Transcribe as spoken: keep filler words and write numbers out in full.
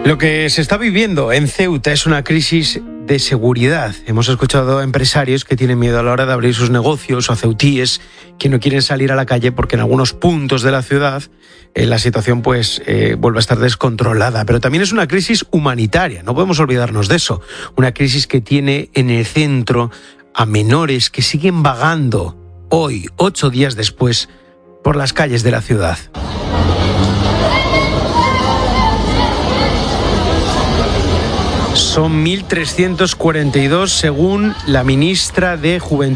Lo que se está viviendo en Ceuta es una crisis de seguridad. Hemos escuchado a empresarios que tienen miedo a la hora de abrir sus negocios, o a ceutíes que no quieren salir a la calle porque en algunos puntos de la ciudad eh, la situación pues eh, vuelve a estar descontrolada. Pero también es una crisis humanitaria, no podemos olvidarnos de eso. Una crisis que tiene en el centro a menores que siguen vagando hoy, ocho días después, por las calles de la ciudad. Son mil trescientos cuarenta y dos según la ministra de Juventud.